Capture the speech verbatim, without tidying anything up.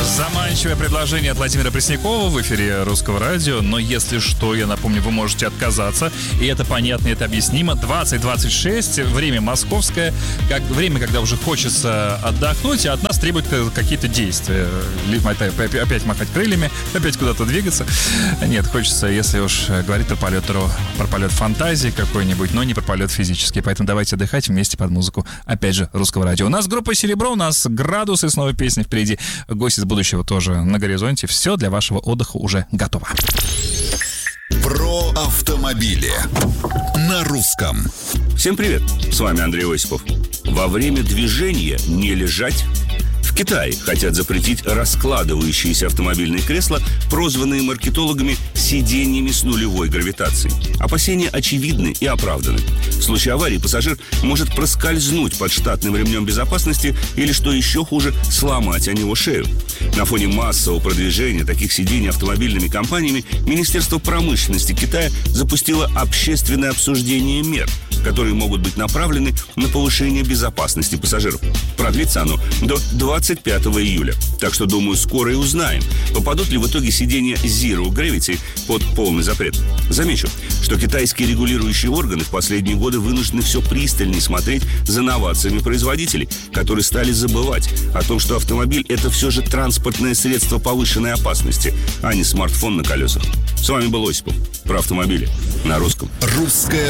Заманчивое предложение от Владимира Преснякова в эфире Русского радио. Но если что, я напомню, вы можете отказаться. И это понятно, это объяснимо. двадцать двадцать шесть, время московское. Как, время, когда уже хочется отдохнуть, и от нас требуют какие-то действия. Опять махать крыльями, опять куда-то двигаться. Нет, хочется, если уж говорить про полет, про полет фантазии какой-нибудь, но не про полет физический. Поэтому давайте отдыхать вместе под музыку, опять же, Русского радио. У нас группа «Серебро», у нас градусы, снова песни впереди. Гость из будущего тоже на горизонте. Все для вашего отдыха уже готово. Про автомобили на русском. Всем привет, с вами Андрей Осипов. Во время движения не лежать. В Китае хотят запретить раскладывающиеся автомобильные кресла, прозванные маркетологами сиденьями с нулевой гравитацией. Опасения очевидны и оправданы. В случае аварии пассажир может проскользнуть под штатным ремнем безопасности или, что еще хуже, сломать о него шею. На фоне массового продвижения таких сидений автомобильными компаниями Министерство промышленности Китая запустило общественное обсуждение мер, которые могут быть направлены на повышение безопасности пассажиров. Продлится оно до двадцать пятого июля. Так что, думаю, скоро и узнаем, попадут ли в итоге сиденья Zero Gravity под полный запрет. Замечу, что китайские регулирующие органы в последние годы вынуждены все пристальнее смотреть за новациями производителей, которые стали забывать о том, что автомобиль – это все же транспортное средство повышенной опасности, а не смартфон на колесах. С вами был Осипов. Про автомобили на русском. Русское